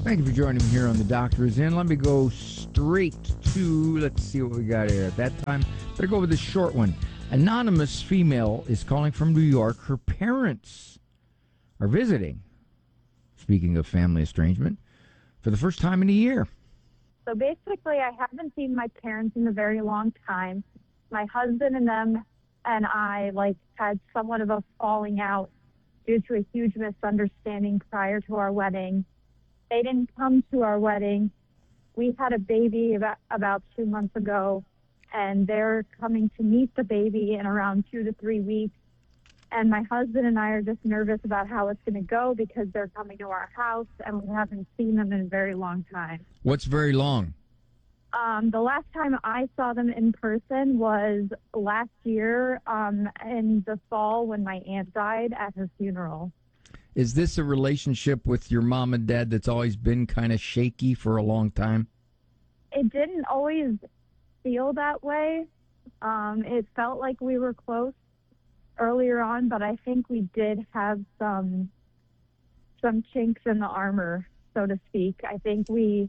Thank you for joining me here on The Doctor Is In. Let me go straight to, let's see what we got here. At that time, better go with the short one. Anonymous female is calling from New York. Her parents are visiting, speaking of family estrangement, for the first time in a year. So basically, I haven't seen my parents in a very long time. My husband and them and I had somewhat of a falling out due to a huge misunderstanding prior to our wedding. They didn't come to our wedding. We had a baby about 2 months ago, and they're coming to meet the baby in around 2 to 3 weeks. And my husband and I are just nervous about how it's going to go because they're coming to our house, and we haven't seen them in a very long time. What's very long? The last time I saw them in person was last year in the fall when my aunt died at her funeral. Is this a relationship with your mom and dad that's always been kind of shaky for a long time? It didn't always feel that way. It felt like we were close earlier on, but I think we did have some chinks in the armor, so to speak. I think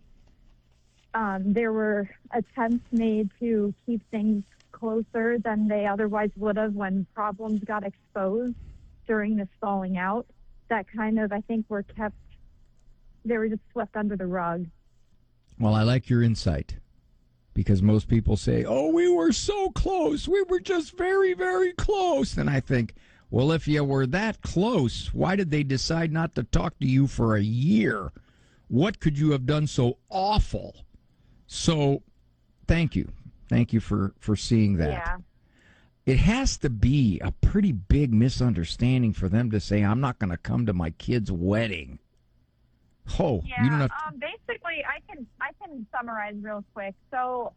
there were attempts made to keep things closer than they otherwise would have when problems got exposed during this falling out. That kind of, I think, they were just swept under the rug. Well, I like your insight, because most people say, oh, we were so close. We were just very, very close. And I think, well, if you were that close, why did they decide not to talk to you for a year? What could you have done so awful? So thank you. Thank you for seeing that. Yeah. It has to be a pretty big misunderstanding for them to say, I'm not going to come to my kid's wedding. Oh, yeah. You don't have Basically, I can summarize real quick. So,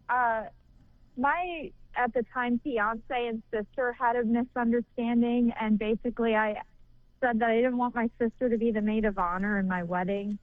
my at the time fiance and sister had a misunderstanding, and basically, I said that I didn't want my sister to be the maid of honor in my wedding.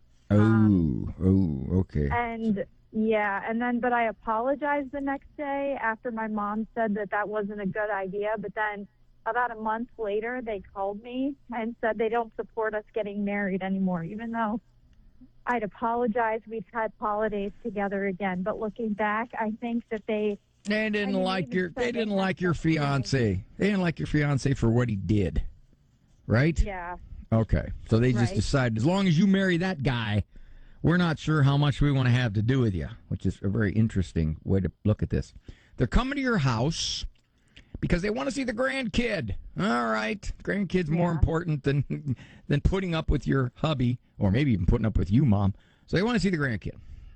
Okay. And yeah, but I apologized the next day after my mom said that wasn't a good idea. But then about a month later, they called me and said they don't support us getting married anymore, even though I'd apologized. We've had holidays together again. But looking back, I think that they didn't like your fiance. They didn't like your fiance for what he did, right? Yeah. Okay, so they just decided, as long as you marry that guy, we're not sure how much we want to have to do with you, which is a very interesting way to look at this. They're coming to your house because they want to see the grandkid. All right, grandkid's more important than putting up with your hubby, or maybe even putting up with you, Mom. So they want to see the grandkid.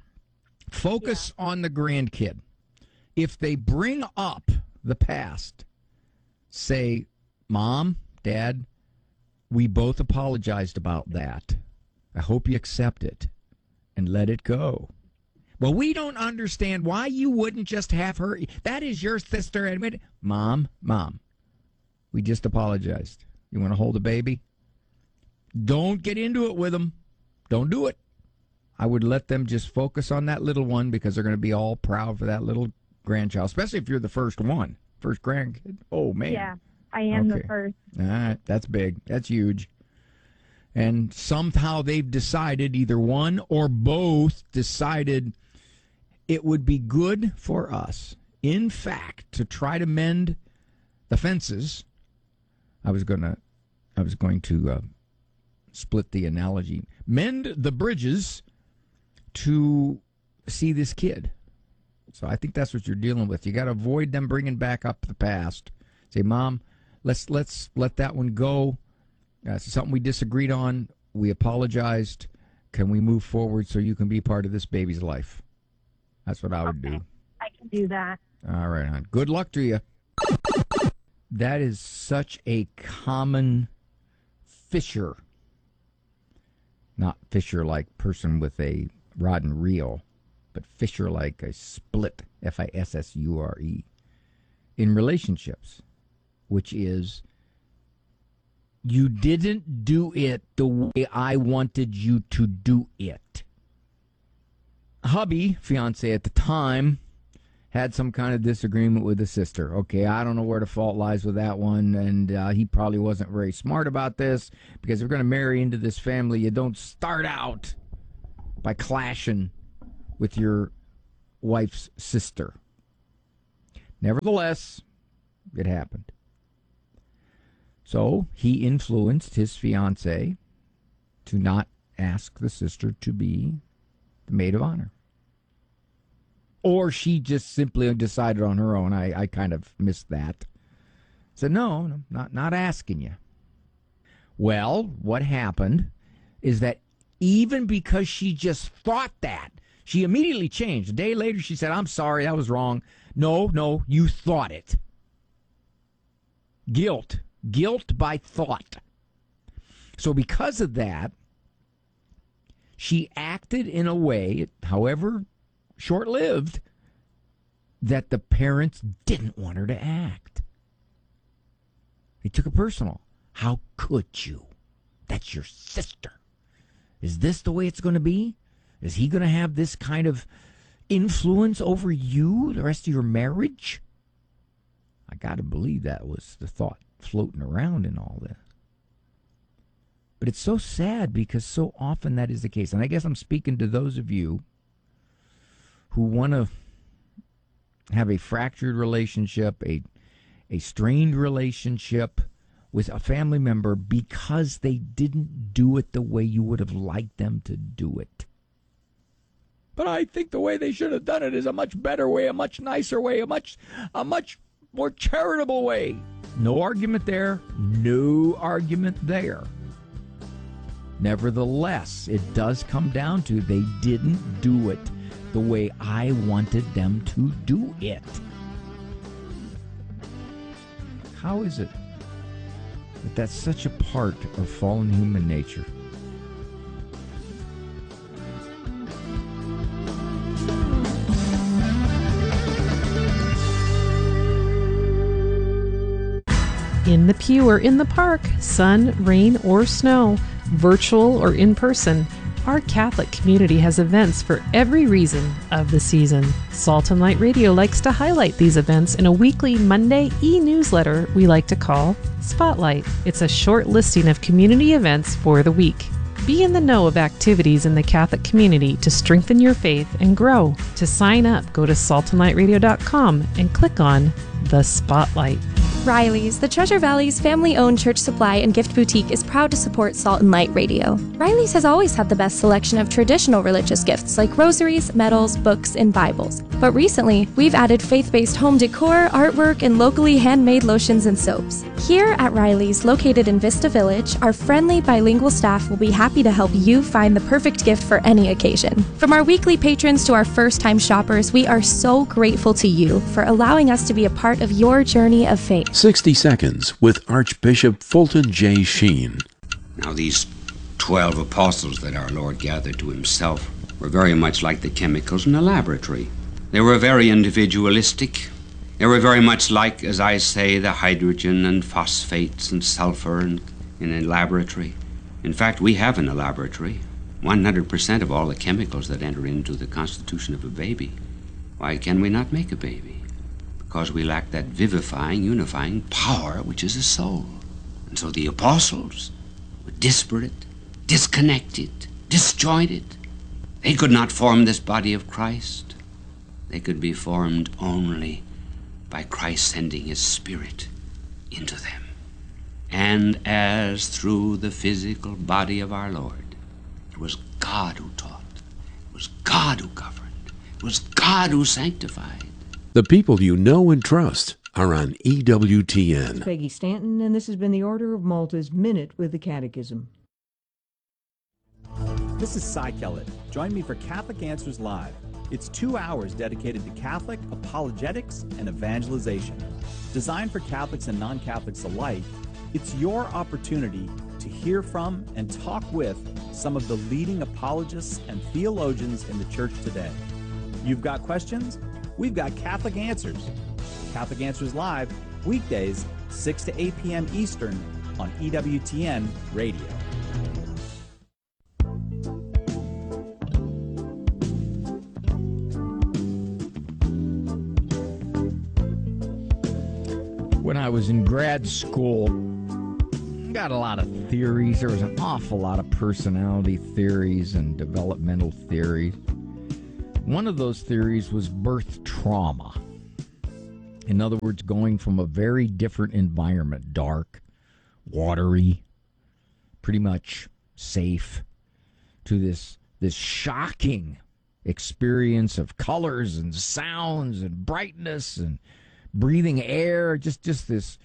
Focus on the grandkid. If they bring up the past, say, Mom, Dad, we both apologized about that. I hope you accept it and let it go. Well, we don't understand why you wouldn't just have her. That is your sister. Admit it. Mom, we just apologized. You want to hold a baby? Don't get into it with them. Don't do it. I would let them just focus on that little one, because they're going to be all proud for that little grandchild, especially if you're the first grandkid. Oh, man. Yeah, I am the first. All right, that's big. That's huge. And somehow they've decided, either one or both decided, it would be good for us, in fact, to try to mend the fences. I was going to split the analogy. Mend the bridges to see this kid. So I think that's what you're dealing with. You got to avoid them bringing back up the past. Say, Mom, let's let that one go. It's something we disagreed on. We apologized. Can we move forward so you can be part of this baby's life? That's what I would do. I can do that. All right, hon. Good luck to you. That is such a common fisher. Not fisher like person with a rod and reel, but fisher like a split, F-I-S-S-U-R-E, in relationships, which is, you didn't do it the way I wanted you to do it. Hubby, fiance at the time, had some kind of disagreement with the sister. Okay, I don't know where the fault lies with that one, and he probably wasn't very smart about this, because if you're going to marry into this family, you don't start out by clashing with your wife's sister. Nevertheless, it happened. So he influenced his fiancée to not ask the sister to be the maid of honor. Or she just simply decided on her own. I kind of missed that. Said, no, not asking you. Well, what happened is that even because she just thought that, she immediately changed. A day later, she said, I'm sorry, that was wrong. No, you thought it. Guilt by thought. So because of that, she acted in a way, however short-lived, that the parents didn't want her to act. They took it personal. How could you? That's your sister. Is this the way it's going to be? Is he going to have this kind of influence over you the rest of your marriage? I got to believe that was the thought floating around in all this. But it's so sad because so often that is the case. And I guess I'm speaking to those of you who want to have a fractured relationship, a strained relationship with a family member because they didn't do it the way you would have liked them to do it. But I think the way they should have done it is a much better way, a much nicer way, a much more charitable way. No argument there. No argument there. Nevertheless, it does come down to they didn't do it the way I wanted them to do it. How is it that that's such a part of fallen human nature? In the pew or in the park, sun, rain, or snow, virtual or in person, our Catholic community has events for every reason of the season. Salt and Light Radio likes to highlight these events in a weekly Monday e-newsletter we like to call Spotlight. It's a short listing of community events for the week. Be in the know of activities in the Catholic community to strengthen your faith and grow. To sign up, go to saltandlightradio.com and click on the Spotlight. Riley's, the Treasure Valley's family-owned church supply and gift boutique, is proud to support Salt and Light Radio. Riley's has always had the best selection of traditional religious gifts like rosaries, medals, books, and Bibles. But recently, we've added faith-based home decor, artwork, and locally handmade lotions and soaps. Here at Riley's, located in Vista Village, our friendly bilingual staff will be happy to help you find the perfect gift for any occasion. From our weekly patrons to our first-time shoppers, we are so grateful to you for allowing us to be a part of your journey of faith. 60 Seconds with Archbishop Fulton J. Sheen. Now these 12 apostles that our Lord gathered to himself were very much like the chemicals in a laboratory. They were very individualistic. They were very much like, as I say, the hydrogen and phosphates and sulfur in a laboratory. In fact, we have in a laboratory 100% of all the chemicals that enter into the constitution of a baby. Why can we not make a baby? Because we lack that vivifying, unifying power which is a soul. And so the apostles were disparate, disconnected, disjointed. They could not form this body of Christ. They could be formed only by Christ sending his Spirit into them. And as through the physical body of our Lord, it was God who taught, it was God who governed, it was God who sanctified. The people you know and trust are on EWTN. Peggy Stanton, and this has been the Order of Malta's Minute with the Catechism. This is Cy Kellett. Join me for Catholic Answers Live. It's 2 hours dedicated to Catholic apologetics and evangelization. Designed for Catholics and non-Catholics alike, it's your opportunity to hear from and talk with some of the leading apologists and theologians in the church today. You've got questions? We've got Catholic Answers. Catholic Answers Live, weekdays, 6 to 8 p.m. Eastern on EWTN Radio. When I was in grad school, got a lot of theories. There was an awful lot of personality theories and developmental theories. One of those theories was birth trauma. In other words, going from a very different environment, dark, watery, pretty much safe, to this shocking experience of colors and sounds and brightness and breathing air, just this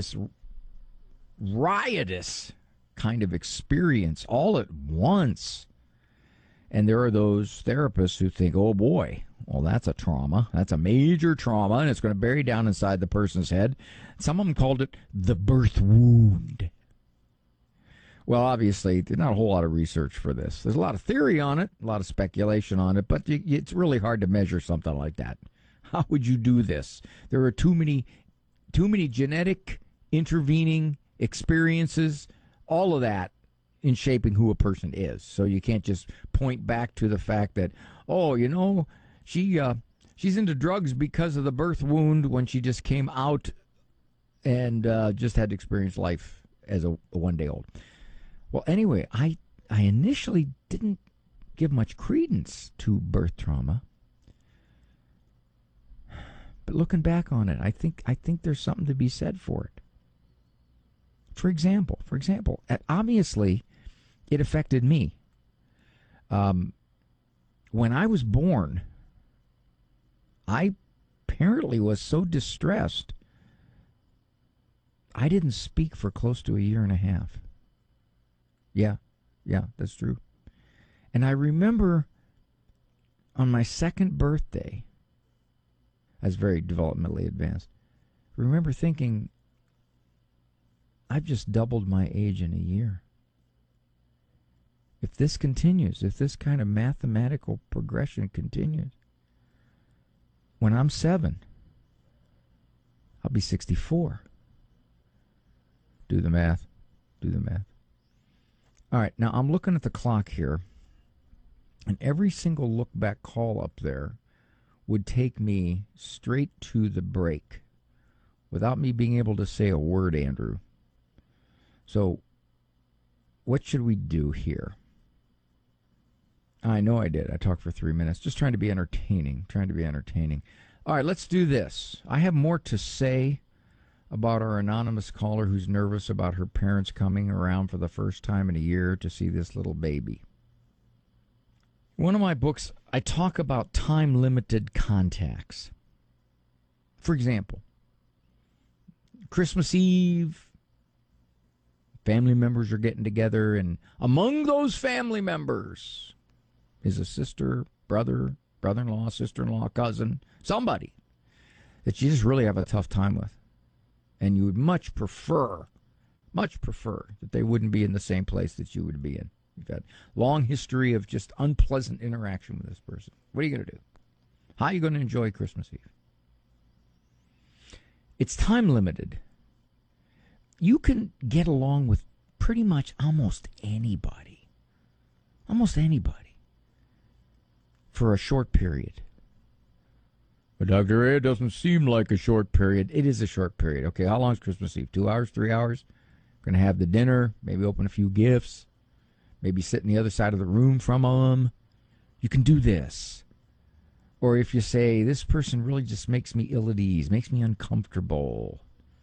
riotous kind of experience all at once. And there are those therapists who think, oh boy, well, that's a trauma. That's a major trauma, and it's going to bury down inside the person's head. Some of them called it the birth wound. Well, obviously, there's not a whole lot of research for this. There's a lot of theory on it, a lot of speculation on it, but it's really hard to measure something like that. How would you do this? There are too many genetic intervening experiences, all of that in shaping who a person is. So you can't just point back to the fact that, oh, you know, she's into drugs because of the birth wound when she just came out and just had to experience life as a one-day-old. Well, anyway, I initially didn't give much credence to birth trauma. But looking back on it, I think there's something to be said for it. For example, obviously, it affected me. When I was born, I apparently was so distressed, I didn't speak for close to a year and a half. Yeah, that's true. And I remember on my second birthday, I was very developmentally advanced, I remember thinking, I've just doubled my age in a year. If this continues, if this kind of mathematical progression continues, when I'm 7, I'll be 64. Do the math. All right, now I'm looking at the clock here, and every single look-back call up there would take me straight to the break without me being able to say a word, Andrew. So, what should we do here? I know I did. I talked for 3 minutes, just trying to be entertaining. All right, let's do this. I have more to say about our anonymous caller who's nervous about her parents coming around for the first time in a year to see this little baby. One of my books, I talk about time-limited contacts. For example, Christmas Eve, family members are getting together, and among those family members is a sister, brother, brother-in-law, sister-in-law, cousin, somebody that you just really have a tough time with. And you would much prefer that they wouldn't be in the same place that you would be in. You've had long history of just unpleasant interaction with this person. What are you going to do? How are you going to enjoy Christmas Eve? It's time limited. You can get along with pretty much almost anybody for a short period. But Dr. Ray, it doesn't seem like a short period. It is a short period. Okay, how long is Christmas Eve? 2 hours, 3 hours? Going to have the dinner, maybe open a few gifts, maybe sit in the other side of the room from them. You can do this. Or if you say, this person really just makes me ill at ease, makes me uncomfortable.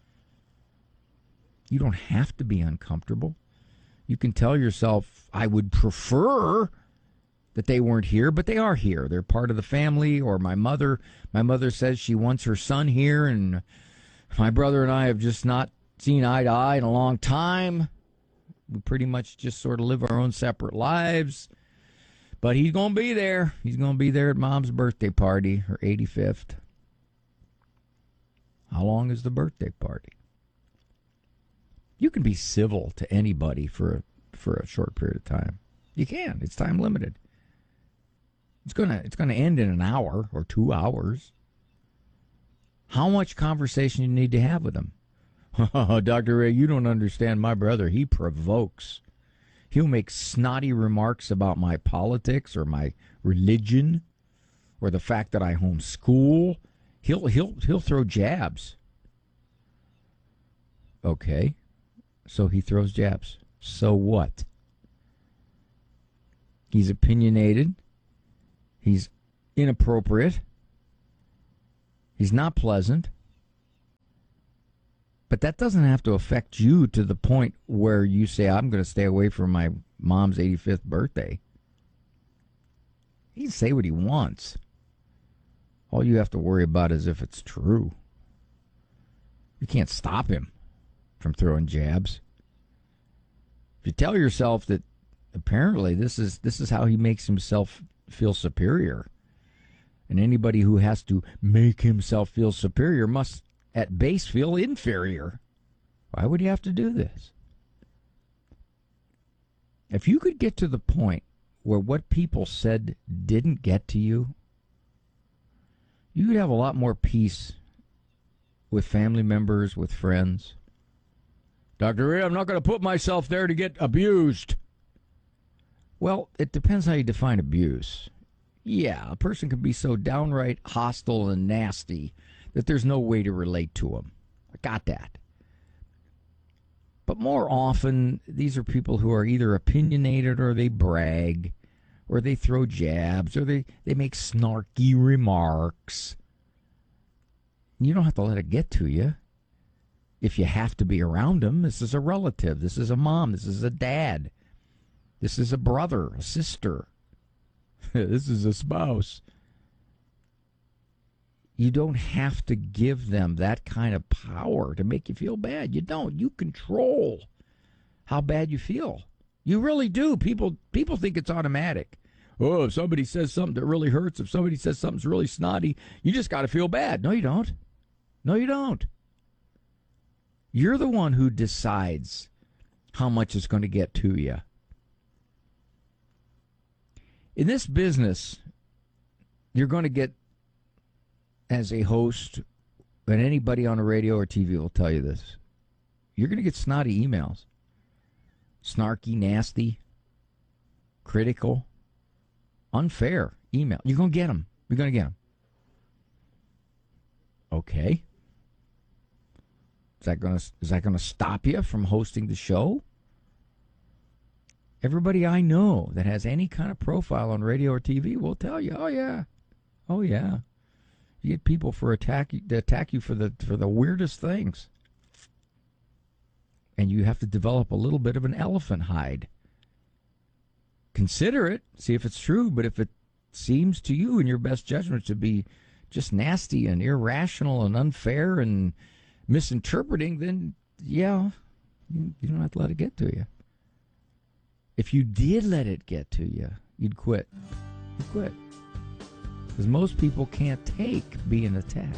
You don't have to be uncomfortable. You can tell yourself, I would prefer that they weren't here, but they are here. They're part of the family. Or my mother says she wants her son here, and my brother and I have just not seen eye to eye in a long time. We pretty much just sort of live our own separate lives. But he's going to be there. He's going to be there at Mom's birthday party, her 85th. How long is the birthday party? You can be civil to anybody for a short period of time. You can. It's time limited. It's gonna end in an hour or 2 hours. How much conversation you need to have with them? Dr. Ray, you don't understand my brother. He provokes. He'll make snotty remarks about my politics or my religion or the fact that I homeschool. He'll throw jabs. Okay. so he throws jabs. So what? He's opinionated. He's inappropriate. He's not pleasant. But that doesn't have to affect you to the point where you say, I'm going to stay away from my mom's 85th birthday. He can say what he wants. All you have to worry about is if it's true. You can't stop him from throwing jabs. If you tell yourself that apparently this is how he makes himself feel superior, and anybody who has to make himself feel superior must at base feel inferior, why would you have to do this? If you could get to the point where what people said didn't get to you, you would have a lot more peace with family members, with friends. Dr. Ray, I'm not going to put myself there to get abused. Well, it depends how you define abuse. Yeah, a person can be so downright hostile and nasty that there's no way to relate to them. I got that. But more often, these are people who are either opinionated or they brag or they throw jabs or they make snarky remarks. You don't have to let it get to you. If you have to be around them, this is a relative, this is a mom, this is a dad, this is a brother, a sister, this is a spouse. You don't have to give them that kind of power to make you feel bad. You don't. You control how bad you feel. You really do. People think it's automatic. Oh, if somebody says something that really hurts, if somebody says something's really snotty, you just got to feel bad. No, you don't. No, you don't. You're the one who decides how much is going to get to you. In this business, you're going to get, as a host, and anybody on the radio or TV will tell you this, you're going to get snotty emails. Snarky, nasty, critical, unfair email. You're going to get them. You're going to get them. Okay. Is that going to stop you from hosting the show? Everybody I know that has any kind of profile on radio or TV will tell you, oh yeah. You get people that attack you for the weirdest things. And you have to develop a little bit of an elephant hide. Consider it, see if it's true, but if it seems to you in your best judgment to be just nasty and irrational and unfair and misinterpreting, then yeah, you don't have to let it get to you. If you did let it get to you, you'd quit. You'd quit. Because most people can't take being attacked.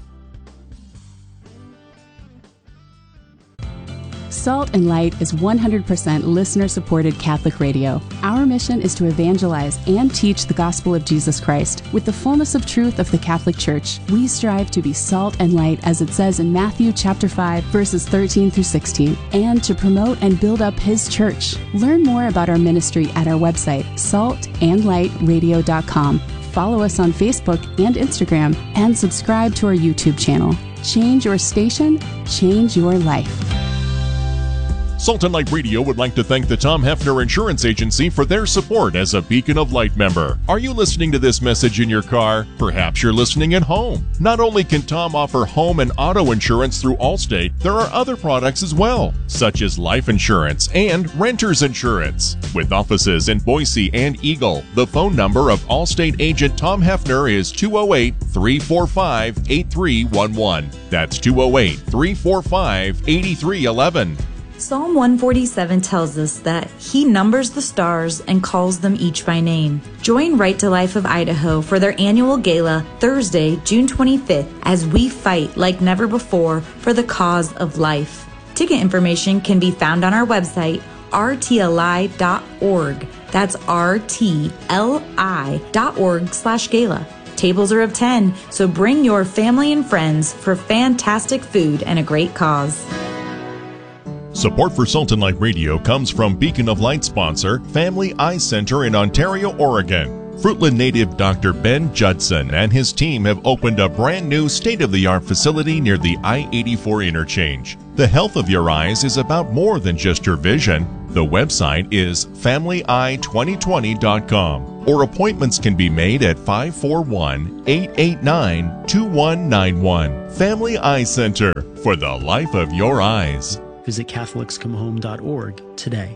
Salt and Light is 100% listener-supported Catholic radio. Our mission is to evangelize and teach the gospel of Jesus Christ. With the fullness of truth of the Catholic Church, we strive to be salt and light, as it says in Matthew chapter 5, verses 13 through 16, and to promote and build up His church. Learn more about our ministry at our website, saltandlightradio.com. Follow us on Facebook and Instagram, and subscribe to our YouTube channel. Change your station, change your life. Salt and Light Radio would like to thank the Tom Hefner Insurance Agency for their support as a Beacon of Light member. Are you listening to this message in your car? Perhaps you're listening at home. Not only can Tom offer home and auto insurance through Allstate, there are other products as well, such as life insurance and renter's insurance. With offices in Boise and Eagle, the phone number of Allstate agent Tom Hefner is 208-345-8311. That's 208-345-8311. Psalm 147 tells us that He numbers the stars and calls them each by name. Join Right to Life of Idaho for their annual gala Thursday, June 25th, as we fight like never before for the cause of life. Ticket information can be found on our website, rtli.org. That's rtli.org/gala. Tables are of 10, so bring your family and friends for fantastic food and a great cause. Support for Salt and Light Radio comes from Beacon of Light sponsor, Family Eye Center in Ontario, Oregon. Fruitland native Dr. Ben Judson and his team have opened a brand new state-of-the-art facility near the I-84 interchange. The health of your eyes is about more than just your vision. The website is FamilyEye2020.com, or appointments can be made at 541-889-2191. Family Eye Center, for the life of your eyes. Visit CatholicsComeHome.org today.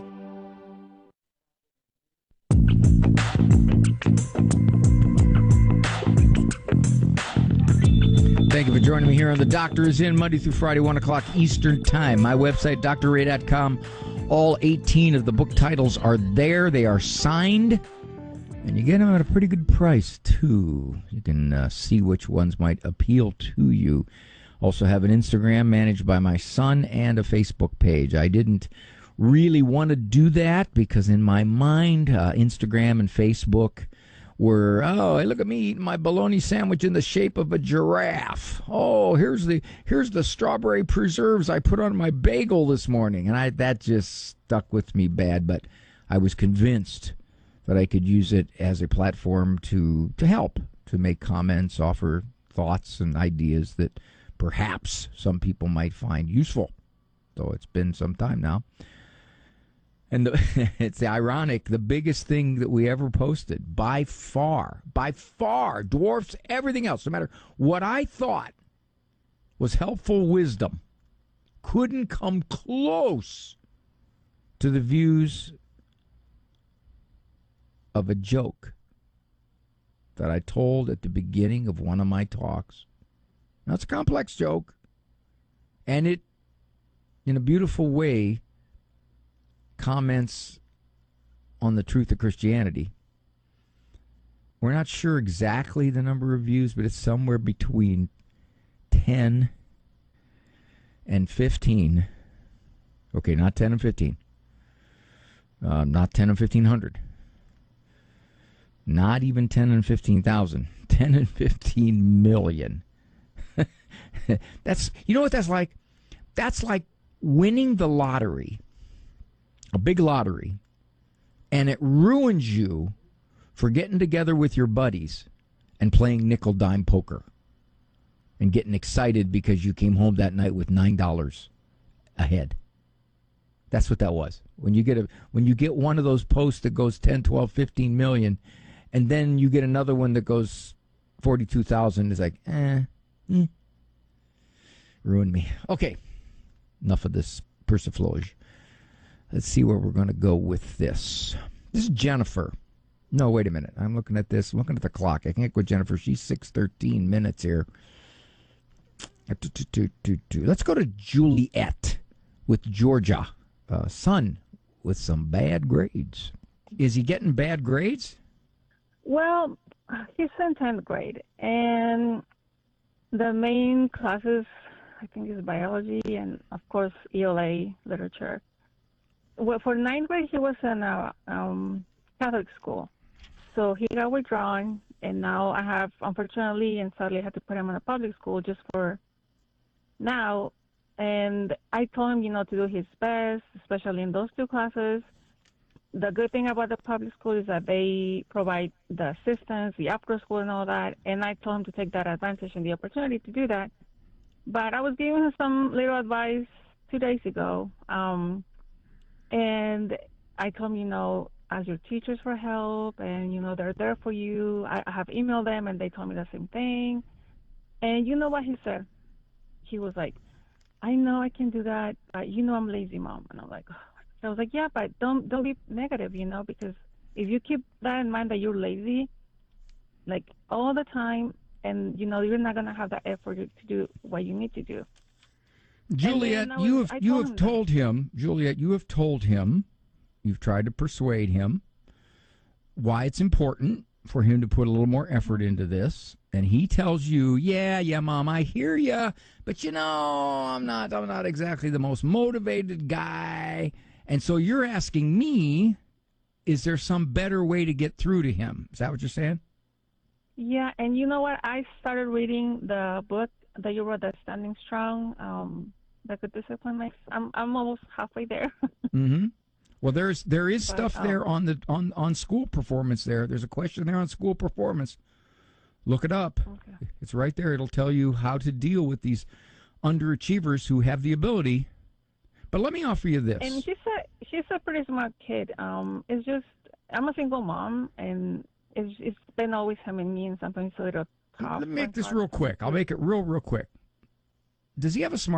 Thank you for joining me here on The Doctor Is In, Monday through Friday, 1 o'clock Eastern Time. My website, drray.com. All 18 of the book titles are there. They are signed, and you get them at a pretty good price, too. You can see which ones might appeal to you. Also have an Instagram managed by my son and a Facebook page. I didn't really want to do that because in my mind, Instagram and Facebook were, oh, hey, look at me eating my bologna sandwich in the shape of a giraffe. Oh, here's the strawberry preserves I put on my bagel this morning. And that just stuck with me bad, but I was convinced that I could use it as a platform to help, to make comments, offer thoughts and ideas that perhaps some people might find useful. Though it's been some time now. And it's ironic, the biggest thing that we ever posted, by far, dwarfs everything else. No matter what I thought was helpful wisdom, couldn't come close to the views of a joke that I told at the beginning of one of my talks. Now, it's a complex joke, and it, in a beautiful way, comments on the truth of Christianity. We're not sure exactly the number of views, but it's somewhere between 10 and 15. Okay, not 10 and 15. Not 10 and 1,500. Not even 10 and 15,000. 10 and 15 million. That's, you know what that's like? That's like winning the lottery. A big lottery, and it ruins you for getting together with your buddies and playing nickel-dime poker and getting excited because you came home that night with $9 ahead. That's what that was. When you get one of those posts that goes 10, 12, 15 million, and then you get another one that goes 42,000, it's like, ruined me. Okay, enough of this persiflage. Let's see where we're going to go with this. This is Jennifer. No, wait a minute. I'm looking at this. I'm looking at the clock. I can't go Jennifer. She's 6:13 minutes here. Let's go to Juliet with Georgia. Son with some bad grades. Is he getting bad grades? Well, he's in 10th grade. And the main classes, I think, is biology and, of course, ELA, literature. Well, for 9th grade, he was in a Catholic school. So he got withdrawn, and now I have, unfortunately and sadly, had to put him in a public school just for now. And I told him, to do his best, especially in those two classes. The good thing about the public school is that they provide the assistance, the after school and all that. And I told him to take that advantage and the opportunity to do that. But I was giving him some little advice 2 days ago. And I told him, ask your teachers for help, and, they're there for you. I have emailed them, and they told me the same thing. And you know what he said? He was like, I know I can do that, but I'm lazy, Mom. And I'm like, oh. So I was like, yeah, but don't be negative, because if you keep that in mind that you're lazy, like all the time, and, you're not going to have that effort to do what you need to do. Juliet, you have told him, you've tried to persuade him why it's important for him to put a little more effort into this, and he tells you, yeah, Mom, I hear you, but I'm not exactly the most motivated guy, and so you're asking me, is there some better way to get through to him? Is that what you're saying? Yeah, and you know what? I started reading the book that you wrote, the Standing Strong. That Good Discipline. I'm almost halfway there. Mm-hmm. Well, there is stuff there on school performance. There's a question there on school performance. Look it up. Okay. It's right there. It'll tell you how to deal with these underachievers who have the ability. But let me offer you this. And she's a pretty smart kid. It's just I'm a single mom, and it's been always having me and sometimes a little tough. Let me make this real quick. I'll make it real quick. Does he have a smart